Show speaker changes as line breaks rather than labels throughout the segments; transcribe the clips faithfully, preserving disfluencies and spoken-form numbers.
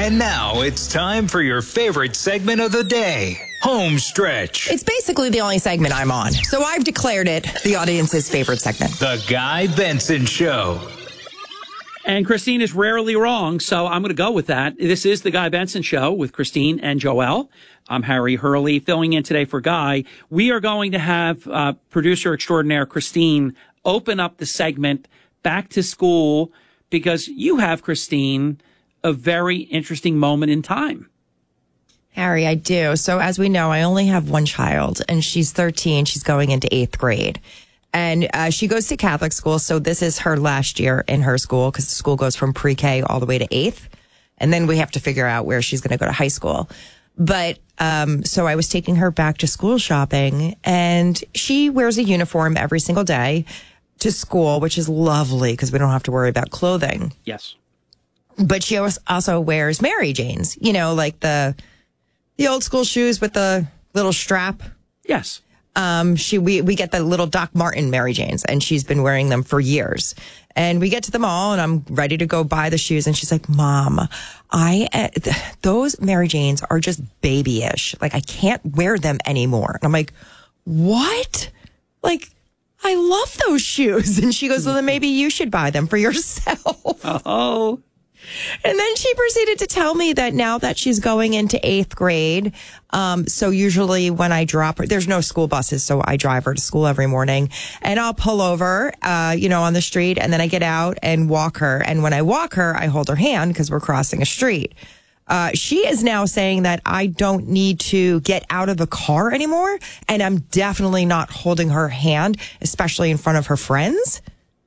And now it's time for your favorite segment of the day, Home Stretch.
It's basically the only segment I'm on, so I've declared it the audience's favorite segment.
The Guy Benson Show.
And Christine is rarely wrong, so I'm going to go with that. This is the Guy Benson Show with Christine and Joelle. I'm Harry Hurley, filling in today for Guy. We are going to have uh, producer extraordinaire Christine open up the segment Back to School, because you have, Christine, a very interesting moment in time.
Harry, I do. So as we know, I only have one child, and she's thirteen. She's going into eighth grade. And uh, she goes to Catholic school, so this is her last year in her school, because the school goes from pre-K all the way to eighth. And then we have to figure out where she's going to go to high school. But um, so I was taking her back to school shopping, and she wears a uniform every single day to school, which is lovely because we don't have to worry about clothing.
Yes.
But she also wears Mary Janes, you know, like the the old school shoes with the little strap.
Yes.
Um, she we we get the little Doc Martin Mary Janes, and she's been wearing them for years. And we get to the mall, and I'm ready to go buy the shoes, and she's like, "Mom, I uh, th- those Mary Janes are just babyish. Like I can't wear them anymore." And I'm like, "What? Like I love those shoes." And she goes, "Well, then maybe you should buy them for yourself."
Oh.
And then she proceeded to tell me that now that she's going into eighth grade, um, so usually when I drop her, there's no school buses, so I drive her to school every morning, and I'll pull over, uh, you know, on the street, and then I get out and walk her. And when I walk her, I hold her hand because we're crossing a street. Uh, she is now saying that I don't need to get out of the car anymore, and I'm definitely not holding her hand, especially in front of her friends.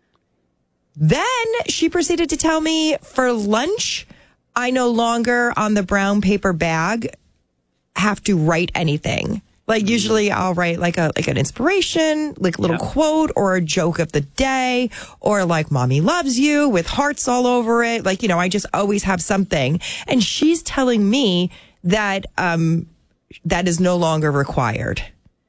Then she proceeded to tell me for lunch, I no longer on the brown paper bag have to write anything. Like usually I'll write like a like an inspiration, like a little yeah. quote or a joke of the day, or like "Mommy loves you" with hearts all over it. Like, you know, I just always have something. And she's telling me that um that is no longer required.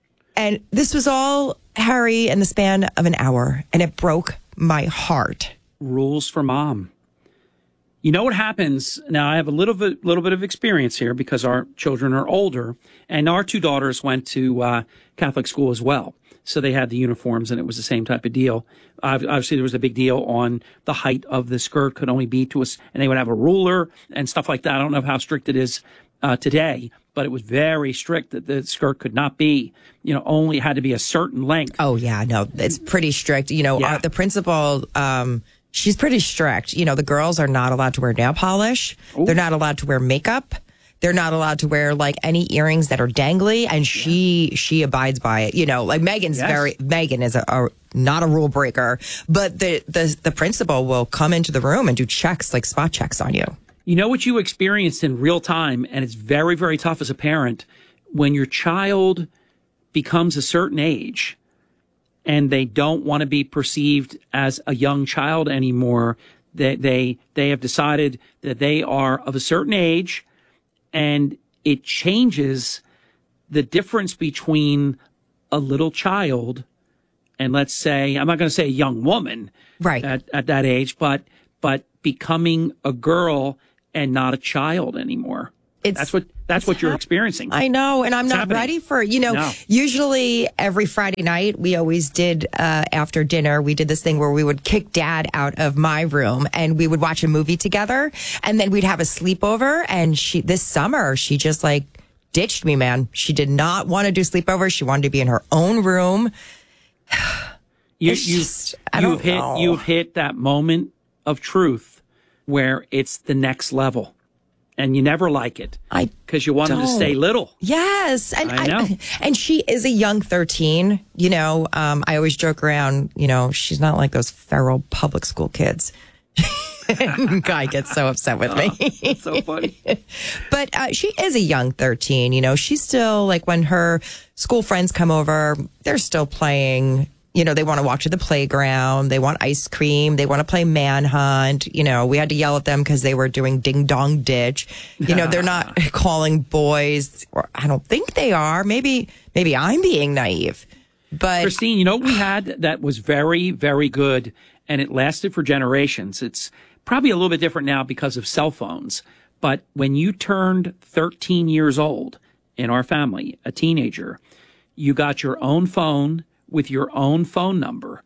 And this was all, Harry, in the span of an hour, and it broke my heart.
Rules for mom. You know what happens? Now, I have a little bit, little bit of experience here because our children are older, and our two daughters went to uh, Catholic school as well. So they had the uniforms, and it was the same type of deal. Uh, obviously, there was a big deal on the height of the skirt could only be to us, and they would have a ruler and stuff like that. I don't know how strict it is uh, today, but it was very strict that the skirt could not be, you know, only had to be a certain length.
Oh, yeah, no, it's pretty strict. You know,
yeah.
uh, the principal, um, she's pretty strict. You know, the girls are not allowed to wear nail polish. Ooh. They're not allowed to wear makeup. They're not allowed to wear like any earrings that are dangly. And she, yeah. she abides by it. You know, like Megan's yes. very, Megan is a, a not a rule breaker, but the, the, the principal will come into the room and do checks, like spot checks on you.
You know what you experienced in real time, and it's very, very tough as a parent, when your child becomes a certain age and they don't want to be perceived as a young child anymore. They, they, they have decided that they are of a certain age, and it changes the difference between a little child and, let's say, I'm not going to say a young woman
right.
at, at that age, but, but becoming a girl and not a child anymore. It's, that's what that's what you're hap- experiencing.
I know, and I'm
it's
not
happening.
ready for it. You know,
no.
Usually every Friday night, we always did, uh, after dinner, we did this thing where we would kick Dad out of my room and we would watch a movie together, and then we'd have a sleepover. And she, this summer, she just like ditched me, man. She did not want to do sleepover. She wanted to be in her own room.
you,
it's
you,
just, I
you've
don't
hit,
know.
You've hit that moment of truth where it's the next level, and you never like it because you want them to stay little.
Yes, and
I know.
I, and she is a young thirteen. You know, um, I always joke around. You know, she's not like those feral public school kids. Guy gets so upset with me.
Oh, so funny.
But uh, she is a young thirteen. You know, she's still like when her school friends come over, they're still playing. You know, they want to walk to the playground. They want ice cream. They want to play manhunt. You know, we had to yell at them because they were doing ding dong ditch. You know, they're not calling boys, or I don't think they are. Maybe, maybe I'm being naive. But
Christine, you know what we had that was very, very good, and it lasted for generations. It's probably a little bit different now because of cell phones, But when you turned thirteen years old in our family, a teenager, you got your own phone with your own phone number.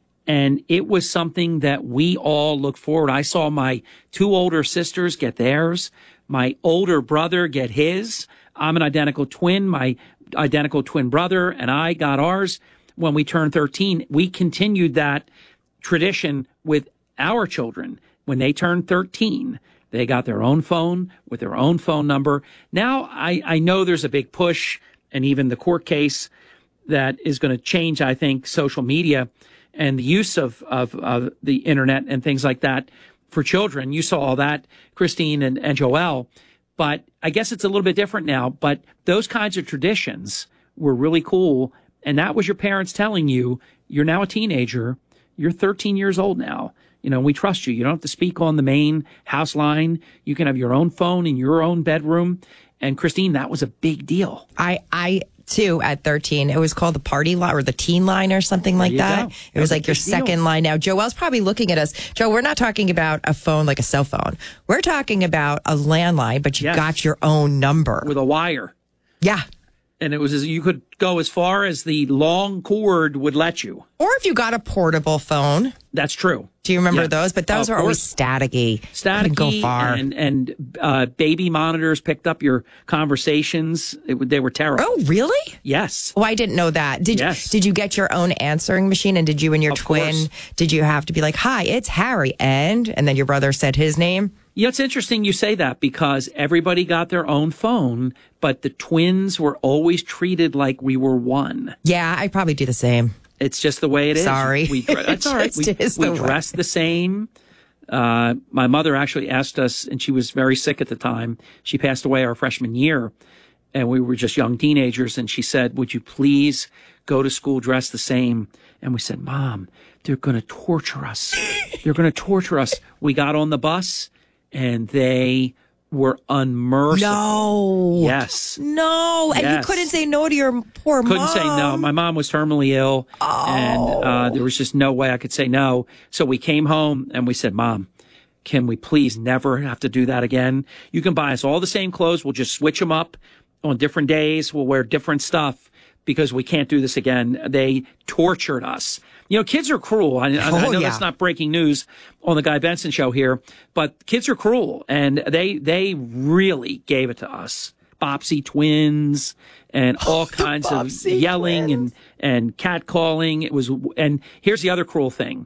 And it was something that we all look forward. I saw my two older sisters get theirs, my older brother get his. I'm an identical twin. My identical twin brother and I got ours when we turned thirteen. We continued that tradition with our children. When they turned thirteen, they got their own phone with their own phone number. Now, I, I know there's a big push and even the court case that is going to change, I think, social media and the use of, of, of the internet and things like that for children. You saw all that, Christine and, and Joelle. But I guess it's a little bit different now. But those kinds of traditions were really cool. And that was your parents telling you, you're now a teenager. You're thirteen years old now. You know, we trust you. You don't have to speak on the main house line. You can have your own phone in your own bedroom. And Christine, that was a big deal.
I, I too, at thirteen, it was called the party line or the teen line or something like that.
Go.
It was like your second line. Now, Joelle's probably looking at us. Joe, we're not talking about a phone like a cell phone. We're talking about a landline, but you
Yes.
got your own number.
With a wire.
Yeah.
And it was as you could go as far as the long cord would let you.
Or if you got a portable phone.
That's true.
Do you remember
Yeah.
those? But those
Of
are always
course.
staticky.
Staticky
Couldn't go far.
and and uh, baby monitors picked up your conversations. It, would- they were terrible.
Oh, really?
Yes.
Oh, I didn't know that. Did
Yes.
you, did you get your own answering machine? And did you and your
Of
twin,
course.
did you have to be like, hi, it's Harry, and, and then your brother said his name?
You know, it's interesting you say that because everybody got their own phone, but the twins were always treated like we were one.
Yeah, I probably do the same.
It's just the way it is.
Sorry.
We, dre- that's all right.
It
We,
just is
we
the way.
dressed the same. Uh, my mother actually asked us, and she was very sick at the time. She passed away our freshman year, and we were just young teenagers. And she said, would you please go to school dressed the same? And we said, Mom, they're going to torture us. They're going to torture us. We got on the bus, and they were unmerciful.
No.
Yes.
No. And you
Yes.
couldn't say no to your poor mom.
Couldn't say no. My mom was terminally ill, and uh, there was just no way I could say no. So we came home and we said, Mom, can we please never have to do that again? You can buy us all the same clothes. We'll just switch them up on different days. We'll wear different stuff because we can't do this again. They tortured us. You know, kids are cruel. I, I, I
Oh,
know
yeah.
that's not breaking news on the Guy Benson show here, but kids are cruel, and they they really gave it to us. Bopsy twins and all kinds of
Bopsy
yelling
twins.
and and catcalling. It was, and here's the other cruel thing: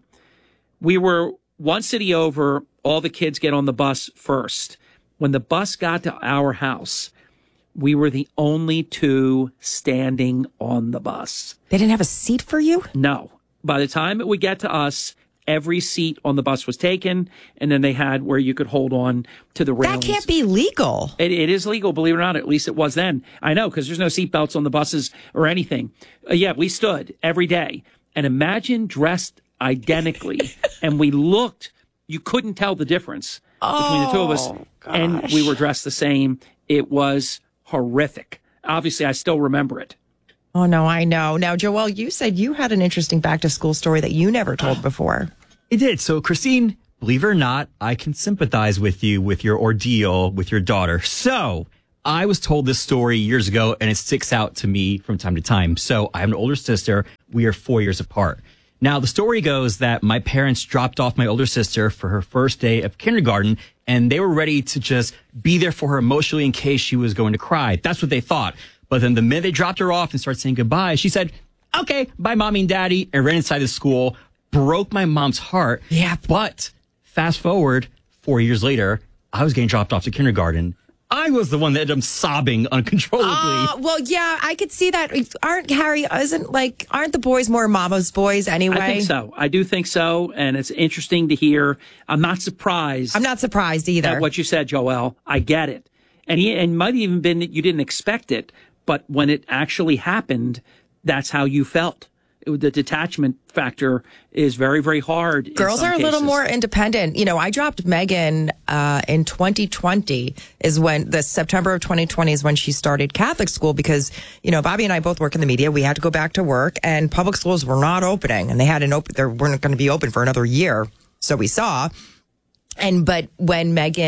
we were one city over. All the kids get on the bus first. When the bus got to our house, we were the only two standing on the bus.
They didn't have a seat for you?
No. By the time it would get to us, every seat on the bus was taken, and then they had where you could hold on to the railings.
That can't be legal.
It, it is legal, believe it or not. At least it was then. I know, because there's no seatbelts on the buses or anything. Uh, yeah, we stood every day. And imagine dressed identically. And we looked, you couldn't tell the difference between the two of us.
Oh,
And we were dressed the same. It was horrific. Obviously, I still remember it.
Oh, no, I know. Now, Joelle, you said you had an interesting back to school story that you never told before.
It did. So, Christine, believe it or not, I can sympathize with you with your ordeal with your daughter. So, I was told this story years ago, and it sticks out to me from time to time. So, I have an older sister. We are four years apart. Now, the story goes that my parents dropped off my older sister for her first day of kindergarten, and they were ready to just be there for her emotionally in case she was going to cry. That's what they thought. But then the minute they dropped her off and started saying goodbye, she said, okay, bye, mommy and daddy, and ran inside the school. Broke my mom's heart.
Yeah.
But fast forward four years later, I was getting dropped off to kindergarten. I was the one that ended up sobbing uncontrollably.
Uh, well, yeah, I could see that. Aren't Harry, isn't like, aren't the boys more mama's boys anyway?
I think so. I do think so. And it's interesting to hear. I'm not surprised.
I'm not surprised either.
At what you said, Joelle. I get it. And he, and might even been that you didn't expect it, but when it actually happened, that's how you felt. It, the detachment factor is very, very hard. in
Girls
some
are a little
cases.
more independent. You know, I dropped Megan uh, in twenty twenty is when the September of twenty twenty is when she started Catholic school because, you know, Bobby and I both work in the media. We had to go back to work and public schools were not opening and they had an open, they weren't going to be open for another year. So we saw. And, but when Megan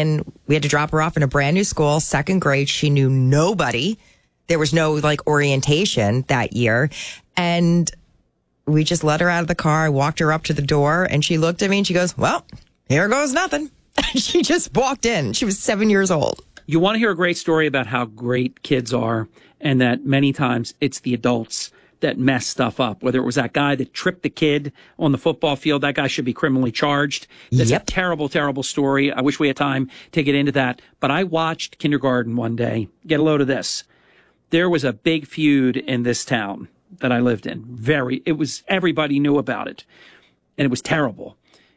we had to drop her off in a brand new school, second grade. She knew nobody. There was no like orientation that year. And we just let her out of the car. I walked her up to the door and she looked at me and she goes, well, here goes nothing. She just walked in. She was seven years old.
You want to hear a great story about how great kids are and that many times it's the adults that mess stuff up, whether it was that guy that tripped the kid on the football field. That guy should be criminally charged. That's yep. a terrible, terrible story. I wish we had time to get into that. But I watched kindergarten one day. Get a load of this. There was a big feud in this town that I lived in. Very, it was, everybody knew about it. And it was terrible.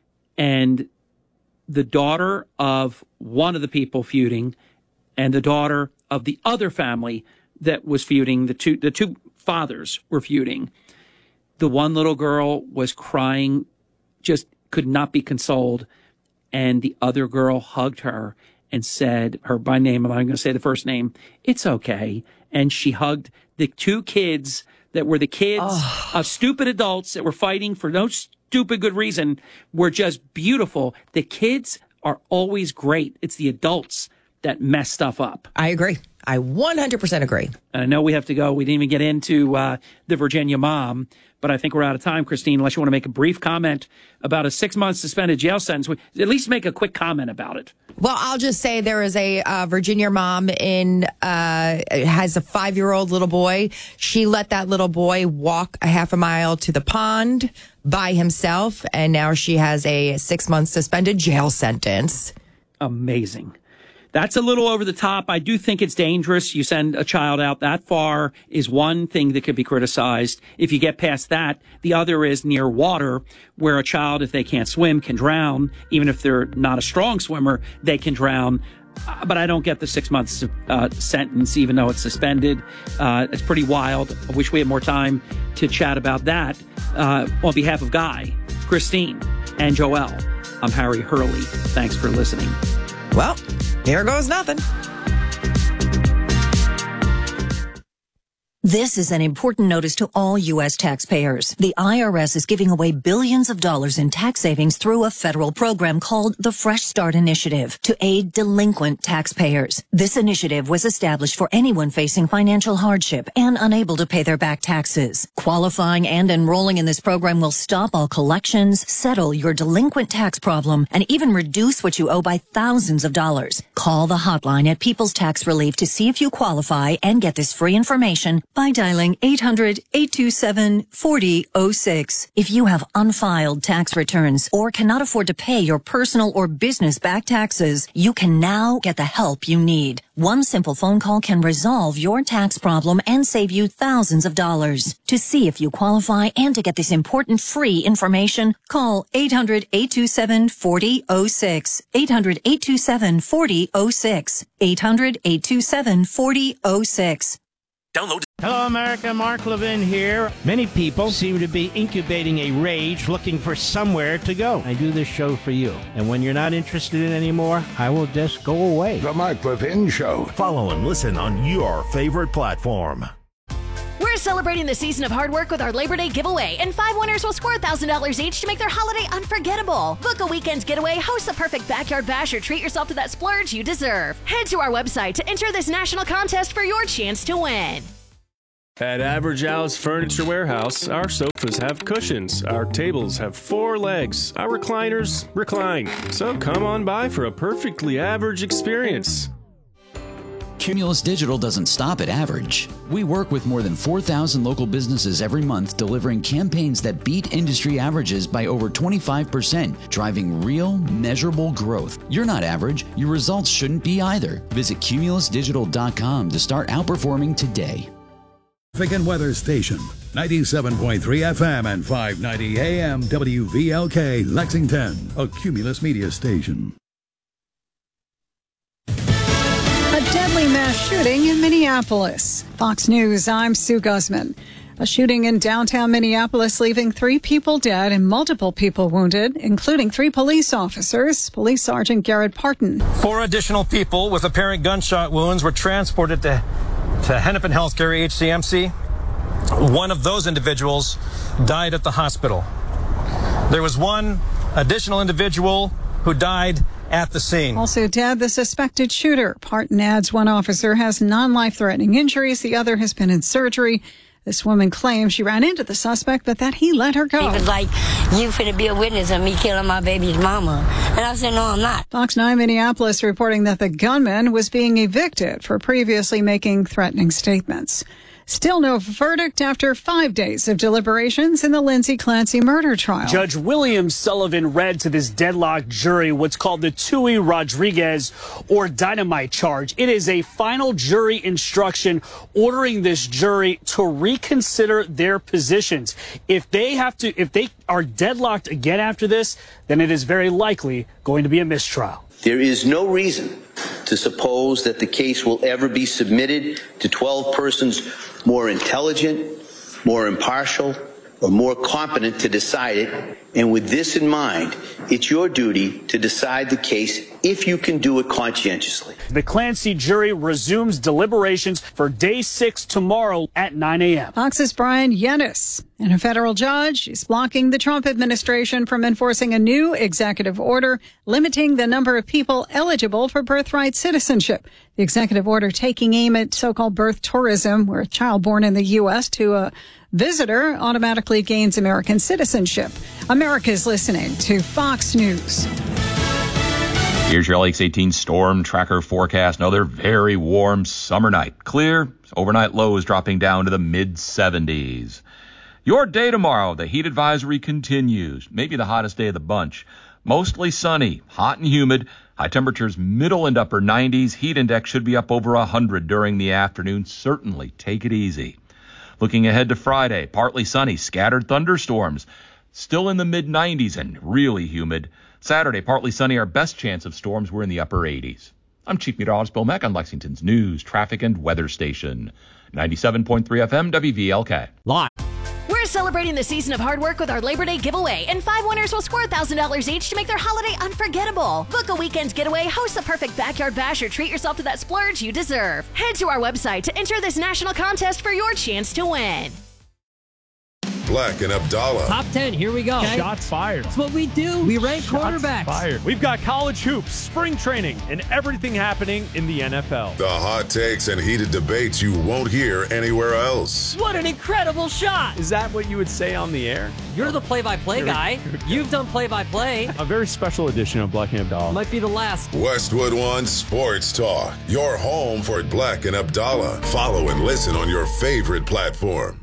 And the daughter of one of the people feuding and the daughter of the other family that was feuding, the two, the two fathers were feuding. The one little girl was crying, just could not be consoled. And the other girl hugged her and said, her by name, I'm not going to say the first name, it's okay. And she hugged the two kids that were the kids oh. of stupid adults that were fighting for no stupid good reason, were just beautiful. The kids are always great. It's the adults that mess stuff up.
I agree. I one hundred percent agree.
And I know we have to go. We didn't even get into uh, the Virginia mom, but I think we're out of time, Christine, unless you want to make a brief comment about a six-month suspended jail sentence. At least make a quick comment about it.
Well, I'll just say there is a uh, Virginia mom in uh, has a five-year-old little boy. She let that little boy walk a half a mile to the pond by himself, and now she has a six-month suspended jail sentence.
Amazing. That's a little over the top. I do think it's dangerous. You send a child out that far is one thing that could be criticized. If you get past that, the other is near water, where a child, if they can't swim, can drown. Even if they're not a strong swimmer, they can drown. Uh, but I don't get the six months uh, sentence, even though it's suspended. Uh, it's pretty wild. I wish we had more time to chat about that. Uh, on behalf of Guy, Christine, and Joelle, I'm Harry Hurley. Thanks for listening.
Well, here goes nothing.
This is an important notice to all U S taxpayers. The I R S is giving away billions of dollars in tax savings through a federal program called the Fresh Start Initiative to aid delinquent taxpayers. This initiative was established for anyone facing financial hardship and unable to pay their back taxes. Qualifying and enrolling in this program will stop all collections, settle your delinquent tax problem, and even reduce what you owe by thousands of dollars. Call the hotline at People's Tax Relief to see if you qualify and get this free information by dialing eight hundred, eight two seven, four zero zero six. If you have unfiled tax returns or cannot afford to pay your personal or business back taxes, you can now get the help you need. One simple phone call can resolve your tax problem and save you thousands of dollars. To see if you qualify and to get this important free information, call eight hundred, eight two seven, four zero zero six. eight hundred, eight two seven, four zero zero six. eight hundred, eight two seven, four zero zero six.
Download. Hello, America. Mark Levin here. Many people seem to be incubating a rage looking for somewhere to go. I do this show for you. And when you're not interested in it anymore, I will just go away.
The Mark Levin Show.
Follow and listen on your favorite platform.
We're celebrating the season of hard work with our Labor Day giveaway, and five winners will score one thousand dollars each to make their holiday unforgettable. Book a weekend getaway, host the perfect backyard bash, or treat yourself to that splurge you deserve. Head to our website to enter this national contest for your chance to win.
At Average Al's Furniture Warehouse, our sofas have cushions, our tables have four legs, our recliners recline. So come on by for a perfectly average experience.
Cumulus Digital doesn't stop at average. We work with more than four thousand local businesses every month, delivering campaigns that beat industry averages by over twenty-five percent, driving real, measurable growth. You're not average. Your results shouldn't be either. Visit cumulus digital dot com to start outperforming today.
Traffic and Weather Station, ninety-seven point three F M and five ninety A M W V L K, Lexington, a Cumulus media station.
A deadly mass shooting in Minneapolis. Fox News, I'm Sue Guzman. A shooting in downtown Minneapolis leaving three people dead and multiple people wounded, including three police officers. Police Sergeant Garrett Parton.
Four additional people with apparent gunshot wounds were transported to to Hennepin Healthcare H C M C. One of those individuals died at the hospital. There was one additional individual who died at the scene.
Also dead, the suspected shooter. Parton adds one officer has non-life-threatening injuries. The other has been in surgery. This woman claims she ran into the suspect, but that he let her go.
He was like, you finna be a witness of me killing my baby's mama. And I said, no, I'm not.
Fox nine Minneapolis reporting that the gunman was being evicted for previously making threatening statements. Still no verdict after five days of deliberations in the Lindsay Clancy murder trial.
Judge William Sullivan read to this deadlocked jury what's called the Tui Rodriguez or dynamite charge. It is a final jury instruction ordering this jury to reconsider their positions. If they have to, if they are deadlocked again after this, then it is very likely going to be a mistrial.
There is no reason to suppose that the case will ever be submitted to twelve persons more intelligent, more impartial, or more competent to decide it. And with this in mind, it's your duty to decide the case if you can do it conscientiously.
The Clancy jury resumes deliberations for day six tomorrow at nine a.m.
Fox's Brian Yennis and a federal judge is blocking the Trump administration from enforcing a new executive order limiting the number of people eligible for birthright citizenship. The executive order taking aim at so-called birth tourism, where a child born in the U S to a visitor automatically gains American citizenship. America's listening to Fox News.
Here's your Lakes eighteen storm tracker forecast. Another very warm summer night. Clear, overnight lows dropping down to the mid seventies. Your day tomorrow, the heat advisory continues. Maybe the hottest day of the bunch. Mostly sunny, hot and humid. High temperatures middle and upper nineties. Heat index should be up over one hundred during the afternoon. Certainly take it easy. Looking ahead to Friday, partly sunny, scattered thunderstorms. Still in the mid nineties and really humid. Saturday, partly sunny. Our best chance of storms were in the upper eighties. I'm Chief Meteorologist Bill Mack on Lexington's news, traffic, and weather station. ninety-seven point three F M W V L K.
Live. We're celebrating the season of hard work with our Labor Day giveaway, and five winners will score one thousand dollars each to make their holiday unforgettable. Book a weekend getaway, host the perfect backyard bash, or treat yourself to that splurge you deserve. Head to our website to enter this national contest for your chance to win.
Black and Abdallah.
Top ten, here we go. Okay.
Shots fired.
That's what we do. We rank
Shots
quarterbacks.
Fired. We've got college hoops, spring training, and everything happening in the N F L.
The hot takes and heated debates you won't hear anywhere else.
What an incredible shot.
Is that what you would say on the air?
You're the play-by-play guy. You've done play-by-play.
A very special edition of Black and Abdallah.
Might be the last.
Westwood One Sports Talk. Your home for Black and Abdallah. Follow and listen on your favorite platform.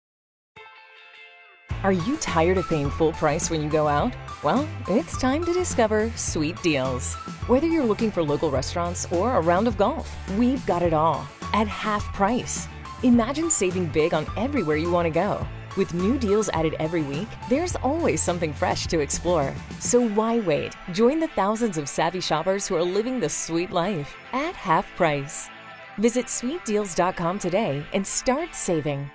Are you tired of paying full price when you go out? Well, it's time to discover Sweet Deals. Whether you're looking for local restaurants or a round of golf, we've got it all at half price. Imagine saving big on everywhere you want to go. With new deals added every week, there's always something fresh to explore. So why wait? Join the thousands of savvy shoppers who are living the sweet life at half price. Visit sweet deals dot com today and start saving.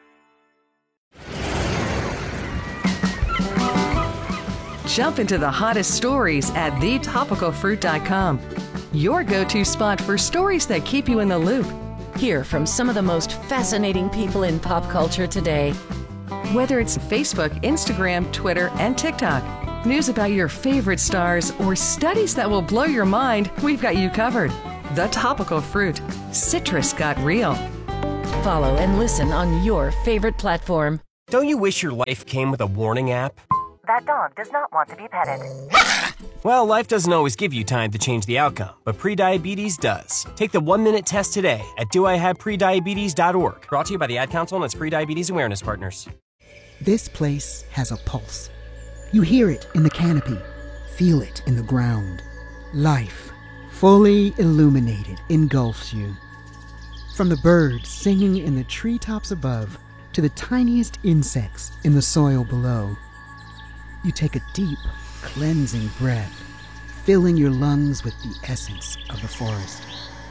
Jump into the hottest stories at the topical fruit dot com. Your go-to spot for stories that keep you in the loop.
Hear from some of the most fascinating people in pop culture today.
Whether it's Facebook, Instagram, Twitter, and TikTok, news about your favorite stars, or studies that will blow your mind, we've got you covered. The Topical Fruit. Citrus got real.
Follow and listen on your favorite platform.
Don't you wish your life came with a warning app?
That dog does not want to be petted.
Well, life doesn't always give you time to change the outcome, but prediabetes does. Take the one-minute test today at do I have prediabetes dot org. Brought to you by the Ad Council and its Prediabetes Awareness Partners.
This place has a pulse. You hear it in the canopy, feel it in the ground. Life, fully illuminated, engulfs you. From the birds singing in the treetops above to the tiniest insects in the soil below. You take a deep, cleansing breath, filling your lungs with the essence of the forest.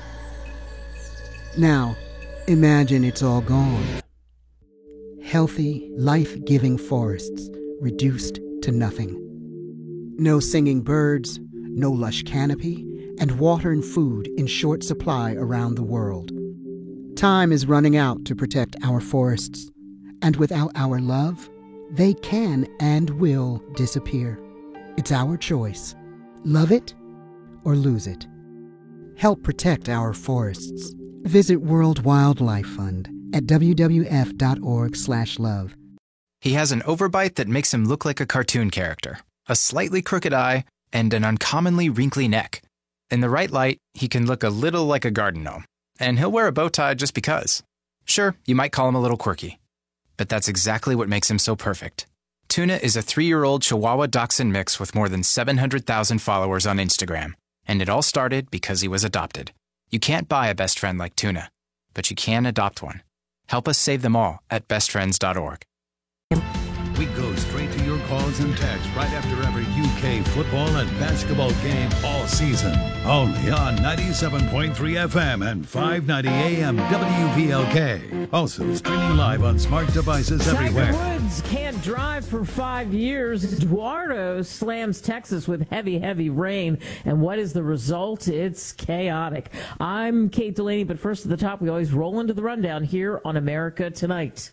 Now, imagine it's all gone. Healthy, life-giving forests reduced to nothing. No singing birds, no lush canopy, and water and food in short supply around the world. Time is running out to protect our forests, and without our love, they can and will disappear. It's our choice. Love it or lose it. Help protect our forests. Visit World Wildlife Fund at w w f dot org slash love.
He has an overbite that makes him look like a cartoon character, a slightly crooked eye, and an uncommonly wrinkly neck. In the right light, he can look a little like a garden gnome, and he'll wear a bow tie just because. Sure, you might call him a little quirky, but that's exactly what makes him so perfect. Tuna is a three-year-old Chihuahua Dachshund mix with more than seven hundred thousand followers on Instagram, and it all started because he was adopted. You can't buy a best friend like Tuna, but you can adopt one. Help us save them all at best friends dot org.
We go straight to your calls and texts right after every U K football and basketball game all season. Only on ninety-seven point three F M and five ninety A M W V L K. Also streaming live on smart devices everywhere.
Tiger Woods can't drive for five years. Eduardo slams Texas with heavy, heavy rain. And what is the result? It's chaotic. I'm Kate Delaney, but first at the top, we always roll into the rundown here on America Tonight.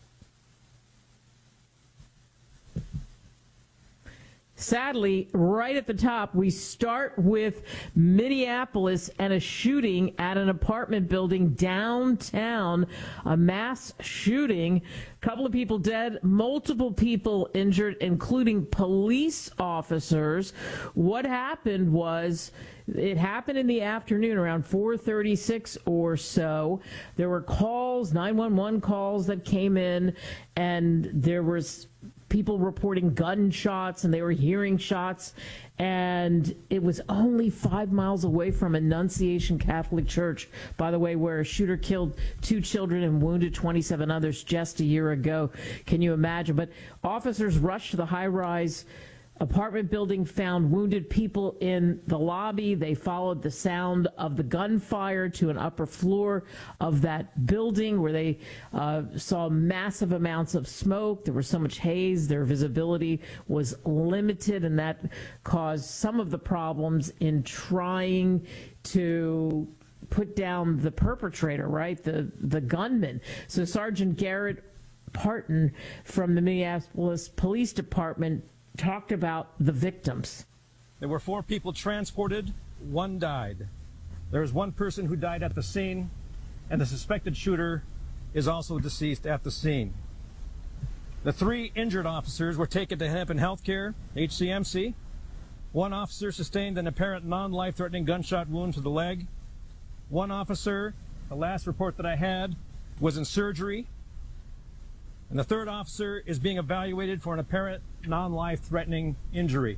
Sadly, right at the top, we start with Minneapolis and a shooting at an apartment building downtown, a mass shooting. A couple of people dead, multiple people injured, including police officers. What happened was it happened in the afternoon around four thirty-six or so. There were calls, nine one one calls that came in, and there was people reporting gunshots, and they were hearing shots, and it was only five miles away from Annunciation Catholic Church, by the way, where a shooter killed two children and wounded twenty-seven others just a year ago. Can you imagine? But officers rushed to the high-rise apartment building, found wounded people in the lobby. They followed the sound of the gunfire to an upper floor of that building where they uh, saw massive amounts of smoke. There was so much haze, their visibility was limited, and that caused some of the problems in trying to put down the perpetrator, right, the, the gunman. So Sergeant Garrett Parton from the Minneapolis Police Department talked about the victims.
There were four people transported, one died. There was one person who died at the scene, and the suspected shooter is also deceased at the scene. The three injured officers were taken to Hennepin Healthcare, H C M C. One officer sustained an apparent non-life-threatening gunshot wound to the leg. One officer, the last report that I had, was in surgery. And the third officer is being evaluated for an apparent non-life-threatening injury.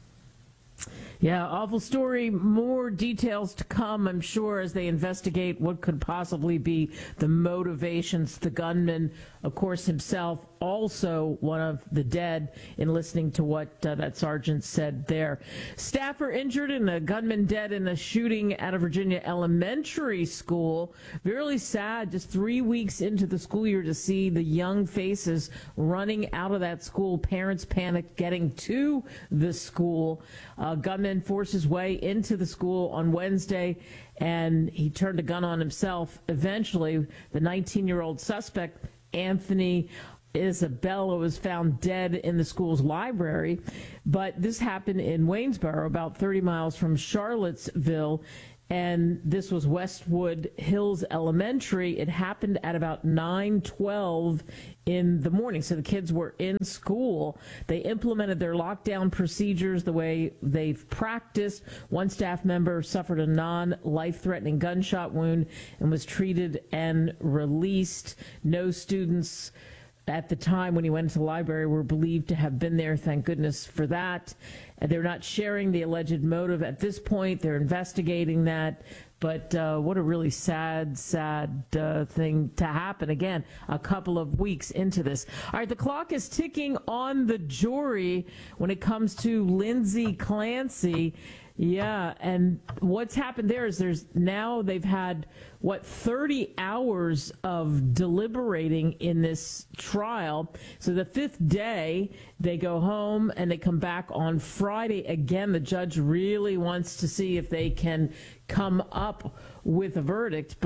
Yeah, awful story. More details to come, I'm sure, as they investigate what could possibly be the motivations. The gunman, of course, himself, also one of the dead, in listening to what uh, that sergeant said there. Staffer injured and a gunman dead in a shooting at a Virginia elementary school. Really sad, just three weeks into the school year, to see the young faces running out of that school. Parents panicked getting to the school. Uh, gunman forced his way into the school on Wednesday, and he turned a gun on himself. Eventually, the nineteen-year-old suspect, Anthony Isabella, was found dead in the school's library. But this happened in Waynesboro, about thirty miles from Charlottesville, and this was Westwood Hills Elementary. It happened at about nine twelve in the morning, so the kids were in school. They implemented their lockdown procedures the way they've practiced. One staff member suffered a non-life-threatening gunshot wound and was treated and released. No students at the time when he went to the library were believed to have been there. Thank goodness for that. And they're not sharing the alleged motive at this point. They're investigating that. But uh, what a really sad, sad uh, thing to happen. Again, a couple of weeks into this. All right, the clock is ticking on the jury when it comes to Lindsay Clancy. Yeah, and what's happened there is there's now they've had, what, thirty hours of deliberating in this trial. So the fifth day, they go home and they come back on Friday. Again, the judge really wants to see if they can come up with a verdict, but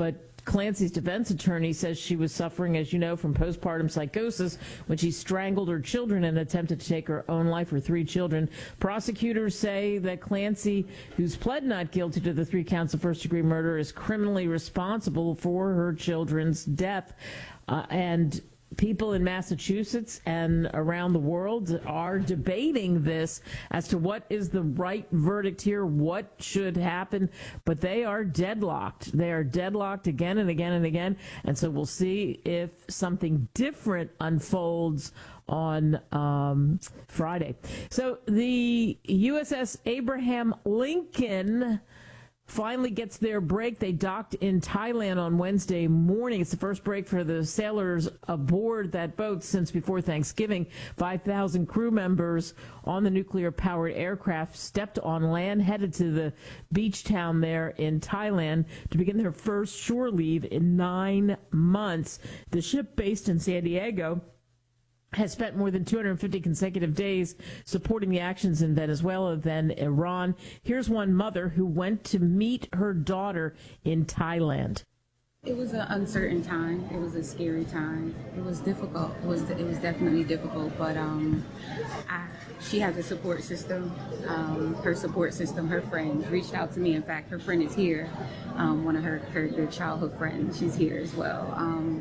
Clancy's defense attorney says she was suffering, as you know, from postpartum psychosis when she strangled her children and attempted to take her own life. Her three children. Prosecutors say that Clancy, who's pled not guilty to the three counts of first-degree murder, is criminally responsible for her children's death. Uh, and people in Massachusetts and around the world are debating this as to what is the right verdict here, what should happen, but they are deadlocked. They are deadlocked again and again and again, and so we'll see if something different unfolds on um, Friday. So the U S S Abraham Lincoln finally gets their break. They docked in Thailand on Wednesday morning. It's the first break for the sailors aboard that boat since before Thanksgiving. five thousand crew members on the nuclear-powered aircraft stepped on land, headed to the beach town there in Thailand to begin their first shore leave in nine months. The ship, based in San Diego, has spent more than two hundred fifty consecutive days supporting the actions in Venezuela, then Iran. Here's one mother who went to meet her daughter in Thailand.
It was an uncertain time. It was a scary time. It was difficult. It was it was definitely difficult, but um, I, she has a support system. Um, her support system, her friends reached out to me. In fact, her friend is here. Um, one of her, her good childhood friends, she's here as well. Um,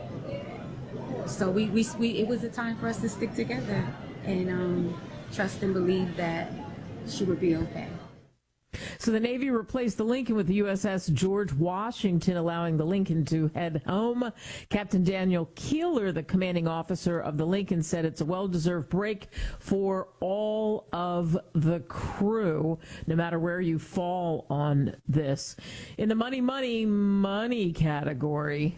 So we, we, we, it was a time for us to stick together and um, trust and believe that she would be okay.
So the Navy replaced the Lincoln with the U S S George Washington, allowing the Lincoln to head home. Captain Daniel Keeler, the commanding officer of the Lincoln, said it's a well-deserved break for all of the crew, no matter where you fall on this. In the money, money, money category,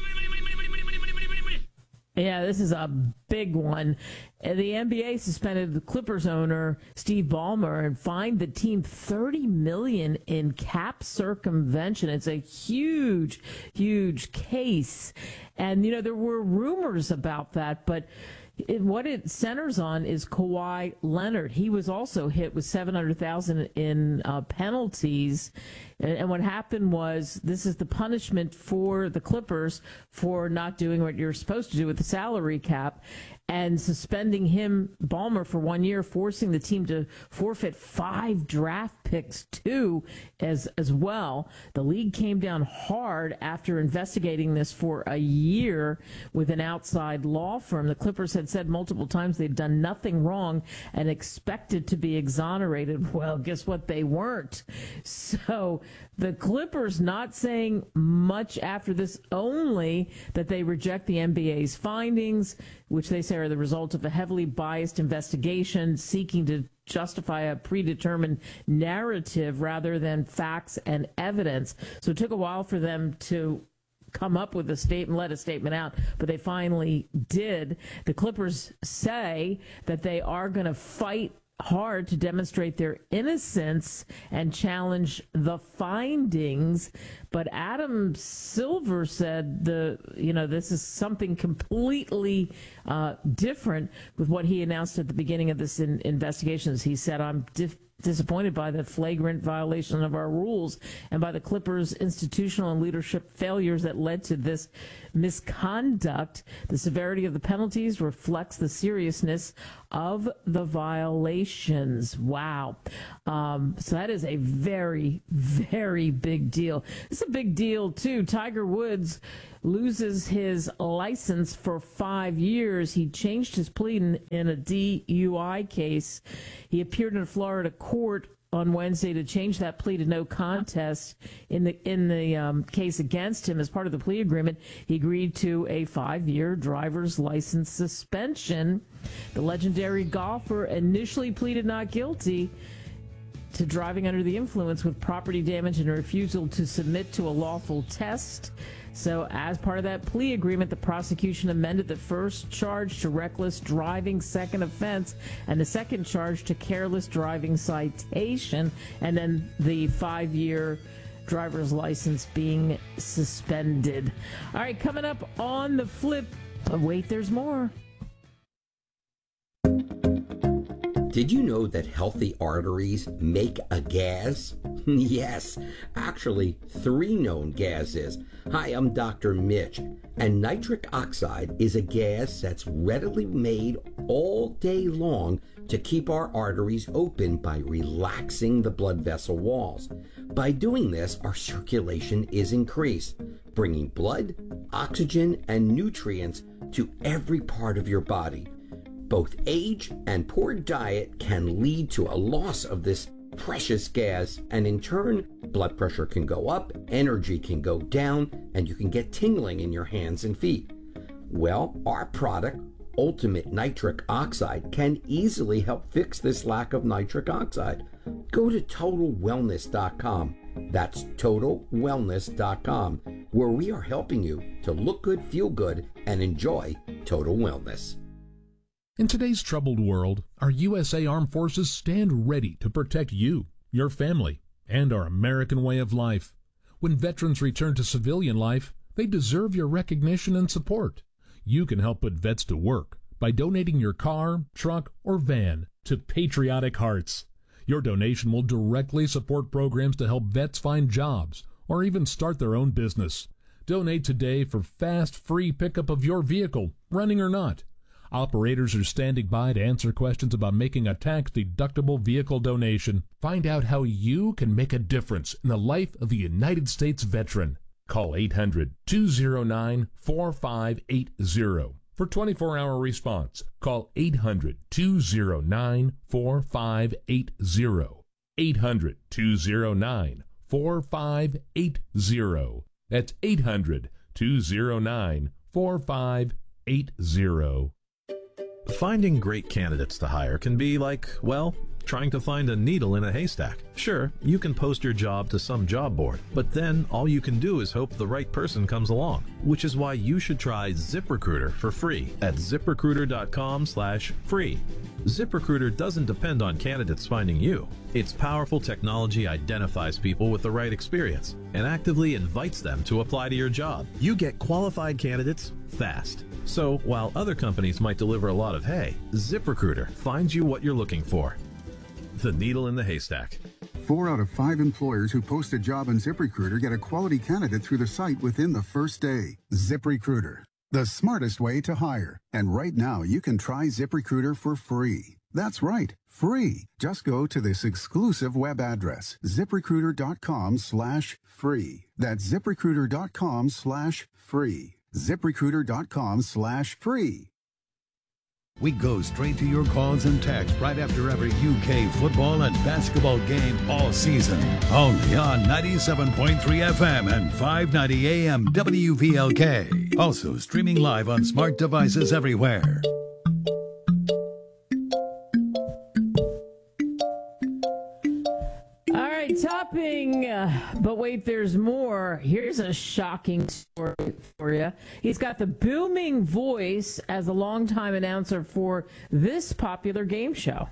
yeah, this is a big one. The N B A suspended the Clippers owner Steve Ballmer and fined the team thirty million dollars in cap circumvention. It's a huge, huge case. And, you know, there were rumors about that, but It, what it centers on is Kawhi Leonard. He was also hit with seven hundred thousand dollars in uh, penalties. And, and what happened was, this is the punishment for the Clippers for not doing what you're supposed to do with the salary cap, and suspending him, Ballmer, for one year, forcing the team to forfeit five draft picks too, as as well. The league came down hard after investigating this for a year with an outside law firm. The Clippers had said multiple times they'd done nothing wrong and expected to be exonerated. Well, guess what? They weren't. So the Clippers not saying much after this, only that they reject the N B A's findings, which they say are the result of a heavily biased investigation seeking to justify a predetermined narrative rather than facts and evidence. So it took a while for them to come up with a statement, let a statement out, but they finally did. The Clippers say that they are going to fight hard to demonstrate their innocence and challenge the findings. But Adam Silver said the you know this is something completely uh, different with what he announced at the beginning of this in, investigations. He said, I'm dif- disappointed by the flagrant violation of our rules and by the Clippers' institutional and leadership failures that led to this misconduct. The severity of the penalties reflects the seriousness of the violations. Wow. Um, so that is a very, very big deal. It's a big deal, too. Tiger Woods loses his license for five years. He changed his plea in, in a D U I case. He appeared in a Florida court on Wednesday to change that plea to no contest in the in the um, case against him. As part of the plea agreement, he agreed to a five-year driver's license suspension. The legendary golfer initially pleaded not guilty to driving under the influence with property damage and a refusal to submit to a lawful test. So as part of that plea agreement, the prosecution amended the first charge to reckless driving second offense and the second charge to careless driving citation, and then the five-year driver's license being suspended. All right, coming up on the flip, but wait, there's more.
Did you know that healthy arteries make a gas? Yes, actually, three known gases. Hi, I'm Doctor Mitch, and nitric oxide is a gas that's readily made all day long to keep our arteries open by relaxing the blood vessel walls. By doing this, our circulation is increased, bringing blood, oxygen, and nutrients to every part of your body. Both age and poor diet can lead to a loss of this precious gas, and in turn, blood pressure can go up, energy can go down, and you can get tingling in your hands and feet. Well, our product, Ultimate Nitric Oxide, can easily help fix this lack of nitric oxide. Go to total wellness dot com. That's total wellness dot com, where we are helping you to look good, feel good, and enjoy total wellness.
In today's troubled world, our U S A Armed Forces stand ready to protect you, your family, and our American way of life. When veterans return to civilian life, they deserve your recognition and support. You can help put vets to work by donating your car, truck, or van to Patriotic Hearts. Your donation will directly support programs to help vets find jobs or even start their own business. Donate today for fast, free pickup of your vehicle, running or not. Operators are standing by to answer questions about making a tax-deductible vehicle donation. Find out how you can make a difference in the life of a United States veteran. Call eight hundred, two oh nine, four five eight oh for twenty-four hour response. Call eight hundred, two oh nine, four five eight oh. eight hundred, two oh nine, four five eight oh. That's eight hundred, two oh nine, four five eight oh.
Finding great candidates to hire can be like, well, trying to find a needle in a haystack. Sure, you can post your job to some job board, but then all you can do is hope the right person comes along, which is why you should try ZipRecruiter for free at ZipRecruiter dot com slash free. ZipRecruiter doesn't depend on candidates finding you. Its powerful technology identifies people with the right experience and actively invites them to apply to your job. You get qualified candidates fast. So while other companies might deliver a lot of hay, ZipRecruiter finds you what you're looking for. The needle in the haystack.
Four out of five employers who post a job on ZipRecruiter get a quality candidate through the site within the first day. ZipRecruiter, the smartest way to hire. And right now, you can try ZipRecruiter for free. That's right, free. Just go to this exclusive web address, ZipRecruiter dot com slash free. That's ZipRecruiter dot com slash free. ZipRecruiter dot com slash free.
We go straight to your calls and texts right after every U K football and basketball game all season. Only on ninety-seven point three F M and five ninety A M W V L K. Also streaming live on smart devices everywhere.
All right, topping, uh, but wait, there's more. Here's a shocking story for you. He's got the booming voice as a longtime announcer for this popular game show.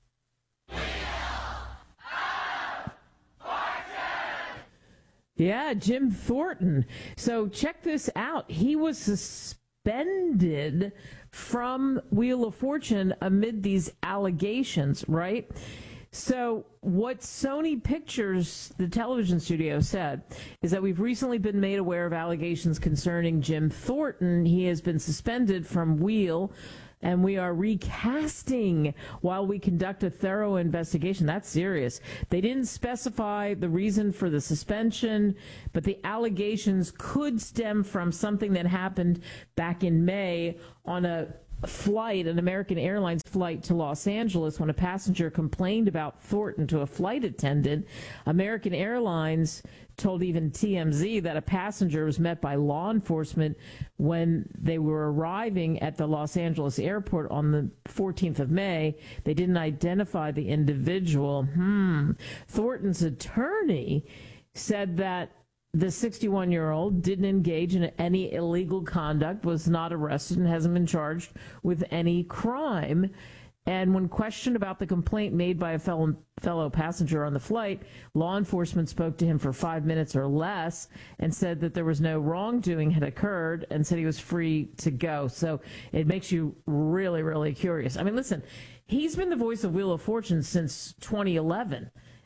Yeah, Jim Thornton. So check this out. He was suspended from Wheel of Fortune amid these allegations, right? So what Sony Pictures, the television studio, said is that we've recently been made aware of allegations concerning Jim Thornton. He has been suspended from Wheel, and we are recasting while we conduct a thorough investigation. That's serious. They didn't specify the reason for the suspension, but the allegations could stem from something that happened back in May on a flight, an American Airlines flight to Los Angeles, when a passenger complained about Thornton to a flight attendant. American Airlines told even T M Z that a passenger was met by law enforcement when they were arriving at the Los Angeles airport on the fourteenth of May. They didn't identify the individual. Hmm. Thornton's attorney said that the sixty-one-year-old didn't engage in any illegal conduct, was not arrested, and hasn't been charged with any crime. And when questioned about the complaint made by a fellow, fellow passenger on the flight, law enforcement spoke to him for five minutes or less and said that there was no wrongdoing had occurred and said he was free to go. So it makes you really, really curious. I mean, listen, he's been the voice of Wheel of Fortune since twenty eleven.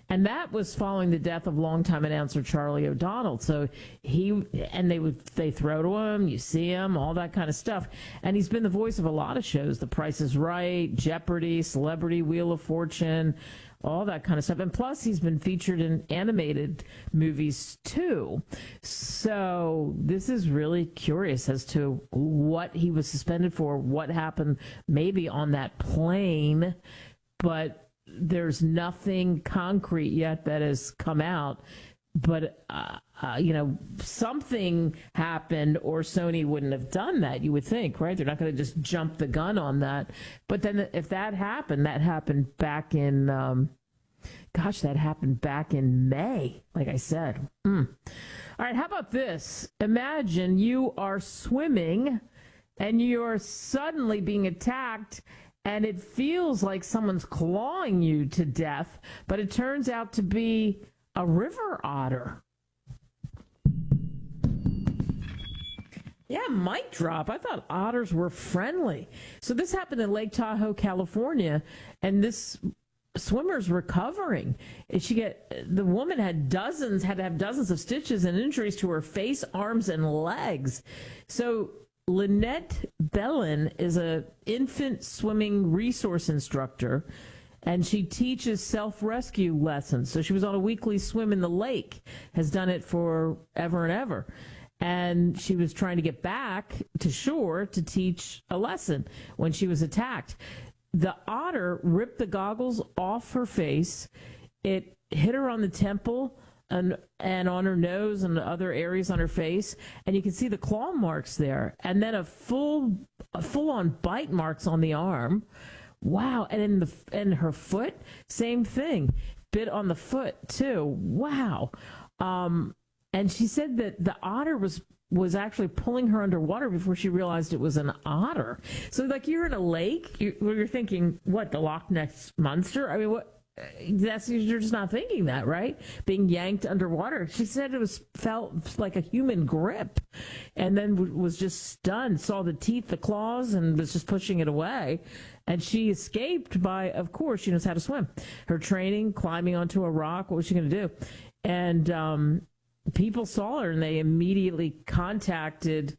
And that was following the death of longtime announcer Charlie O'Donnell. So he, and they would, they throw to him, you see him, all that kind of stuff. And he's been the voice of a lot of shows, The Price is Right, Jeopardy, Celebrity, Wheel of Fortune, all that kind of stuff. And plus, he's been featured in animated movies, too. So this is really curious as to what he was suspended for, what happened maybe on that plane. But there's nothing concrete yet that has come out. But, uh, uh, you know, something happened or Sony wouldn't have done that, you would think, right? They're not going to just jump the gun on that. But then if that happened, that happened back in, um, gosh, that happened back in May, like I said. Mm. All right, how about this? Imagine you are swimming and you're suddenly being attacked and it feels like someone's clawing you to death, but it turns out to be a river otter. Yeah, mic drop. I thought otters were friendly. So this happened in Lake Tahoe, California, and this swimmer's recovering. And she get the woman had dozens, had to have dozens of stitches and injuries to her face, arms, and legs. So Lynette Bellin is a infant swimming resource instructor, and she teaches self-rescue lessons. So she was on a weekly swim in the lake, has done it for ever and ever. And she was trying to get back to shore to teach a lesson when she was attacked. The otter ripped the goggles off her face. It hit her on the temple and and on her nose and other areas on her face, and you can see the claw marks there, and then a full a full-on bite marks on the arm. Wow. And in the and her foot, same thing, bit on the foot too. Wow. Um, and she said that the otter was was actually pulling her underwater before she realized it was an otter. So like you're in a lake, you, you're thinking, what, the Loch Ness Monster? I mean, what? That's, you're just not thinking that, right? Being yanked underwater. She said it was felt like a human grip, and then w- was just stunned, saw the teeth, the claws, and was just pushing it away. And she escaped by, of course, she knows how to swim. Her training, climbing onto a rock, what was she going to do? And um, people saw her, and they immediately contacted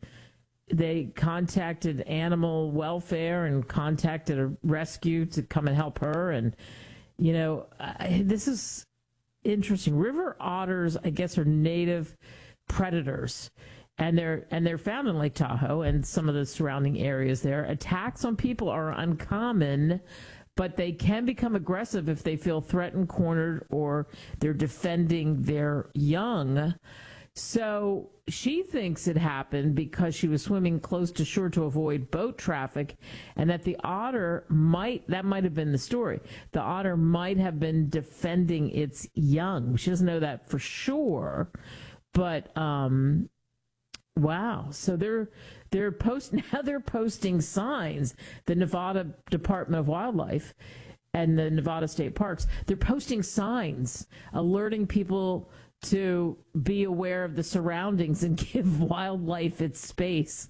They contacted animal welfare and contacted a rescue to come and help her. And you know, uh, this is interesting. River otters, I guess, are native predators, and they're and they're found in Lake Tahoe and some of the surrounding areas there. Attacks on people are uncommon, but they can become aggressive if they feel threatened, cornered, or they're defending their young. So she thinks it happened because she was swimming close to shore to avoid boat traffic, and that the otter might, that might have been the story. The otter might have been defending its young. She doesn't know that for sure, but um, wow. So they're they're post now they're posting signs. The Nevada Department of Wildlife and the Nevada State Parks, they're posting signs alerting people to be aware of the surroundings and give wildlife its space.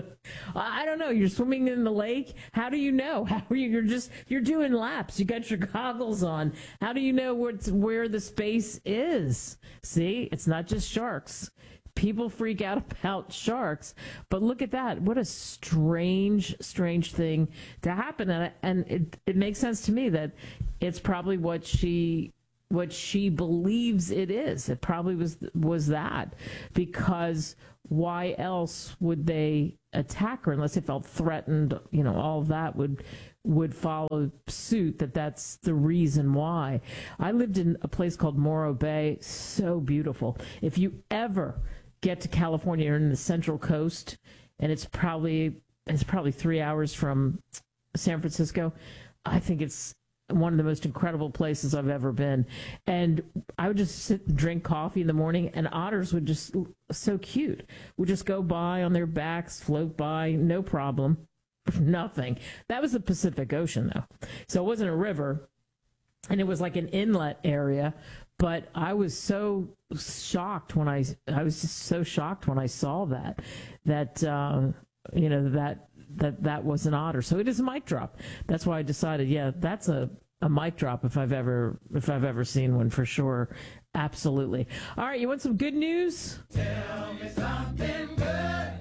I don't know. You're swimming in the lake. How do you know? How are you? You're just, you're doing laps. You got your goggles on. How do you know what's, where the space is? See, it's not just sharks. People freak out about sharks, but look at that. What a strange, strange thing to happen. And, and it, it makes sense to me that it's probably what she what she believes it is. It probably was was that, because why else would they attack her unless they felt threatened? You know, all of that would would follow suit, that that's the reason why. I lived in a place called Morro Bay, so beautiful. If you ever get to California, you're in the Central Coast, and it's probably it's probably three hours from San Francisco. I think it's one of the most incredible places I've ever been. And I would just sit and drink coffee in the morning, and otters would just, so cute, would just go by on their backs, float by, no problem, nothing. That was the Pacific Ocean, though. So it wasn't a river, and it was like an inlet area. But I was so shocked when I, I was just so shocked when I saw that, that, uh, you know, that, that that was an otter. So it is a mic drop. That's why I decided, yeah, that's a a mic drop if I've ever if I've ever seen one, for sure. Absolutely. All right, you want some good news?
Tell me something good.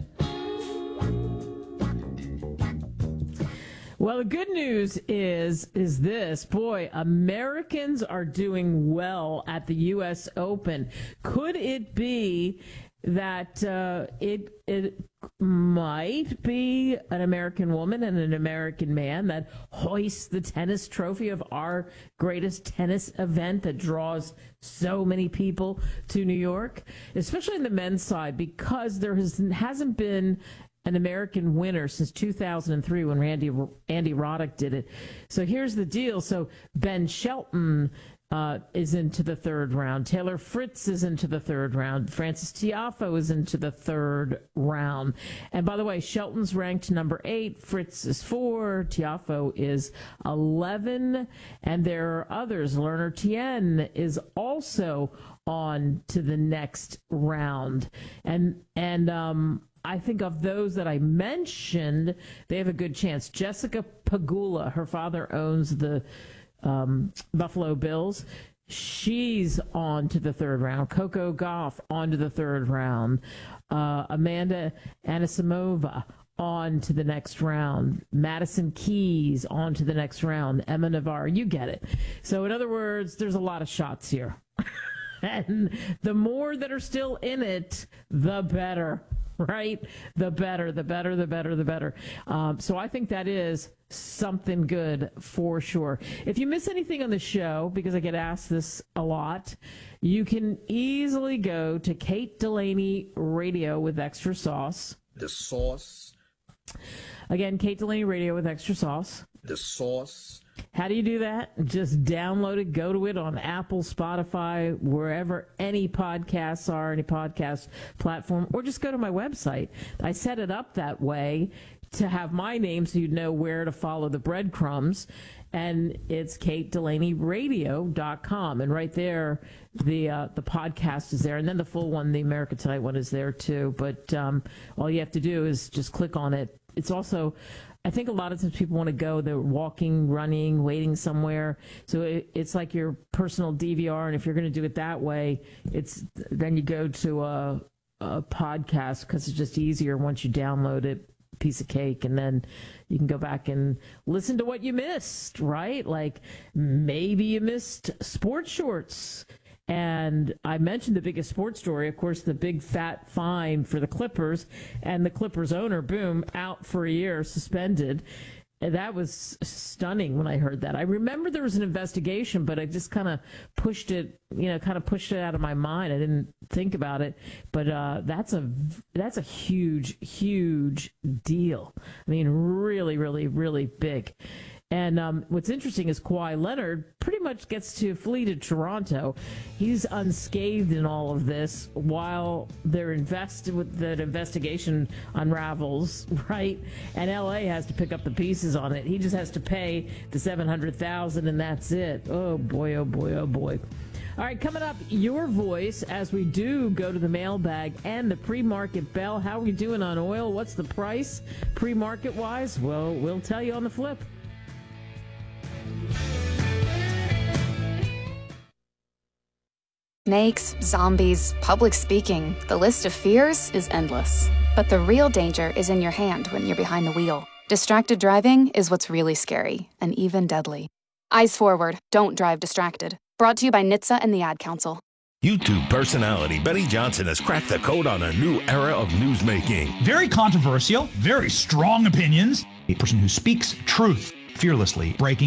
Well, the good news is is this. Boy, Americans are doing well at the U S Open. Could it be that uh, it it might be an American woman and an American man that hoists the tennis trophy of our greatest tennis event that draws so many people to New York, especially in the men's side, because there has, hasn't been an American winner since two thousand three when Randy Andy Roddick did it. So here's the deal. So Ben Shelton Uh, is into the third round. Taylor Fritz is into the third round. Frances Tiafoe is into the third round. And by the way, Shelton's ranked number eight. Fritz is four. Tiafoe is eleven. And there are others. Lerner Tien is also on to the next round. And, and, um, I think of those that I mentioned, they have a good chance. Jessica Pegula, her father owns the Um, Buffalo Bills. She's on to the third round. Coco Gauff on to the third round. Uh, Amanda Anisimova on to the next round. Madison Keys on to the next round. Emma Navarre, you get it. So in other words, there's a lot of shots here. And the more that are still in it, the better, right? The better, the better, the better, the better. Um, so I think that is something good for sure. If you miss anything on the show, because I get asked this a lot, you can easily go to Kate Delaney Radio with Extra Sauce.
The sauce.
Again, Kate Delaney Radio with Extra Sauce.
The sauce.
How do you do that? Just download it, go to it on Apple, Spotify, wherever any podcasts are, any podcast platform, or just go to my website. I set it up that way to have my name so you'd know where to follow the breadcrumbs. And it's kate delaney radio dot com. And right there, the uh, the podcast is there. And then the full one, the America Tonight one, is there too. But um, all you have to do is just click on it. It's also, I think a lot of times people want to go, they're walking, running, waiting somewhere. So it, it's like your personal D V R. And if you're going to do it that way, it's then you go to a, a podcast because it's just easier once you download it. Piece of cake, and then you can go back and listen to what you missed, right? Like maybe you missed sports shorts. And I mentioned the biggest sports story, of course, the big fat fine for the Clippers, and the Clippers owner, boom, out for a year, suspended. And that was stunning when I heard that. I remember there was an investigation, but I just kind of pushed it, you know, kind of pushed it out of my mind. I didn't think about it. But uh, that's a that's a huge, huge deal. I mean, really, really, really big. And um, what's interesting is Kawhi Leonard pretty much gets to flee to Toronto. He's unscathed in all of this while they're invested with that investigation unravels, right? And L A has to pick up the pieces on it. He just has to pay the seven hundred thousand dollars, and that's it. Oh boy, oh boy, oh boy. All right, coming up, your voice as we do go to the mailbag and the pre-market bell. How are we doing on oil? What's the price pre-market wise? Well, we'll tell you on the flip.
Snakes, zombies, public speaking, the list of fears is endless. But the real danger is in your hand when you're behind the wheel. Distracted driving is what's really scary and even deadly. Eyes forward, don't drive distracted. Brought to you by N H T S A and the Ad Council.
YouTube personality Betty Johnson has cracked the code on a new era of newsmaking.
Very controversial, very strong opinions. A person who speaks truth fearlessly, breaking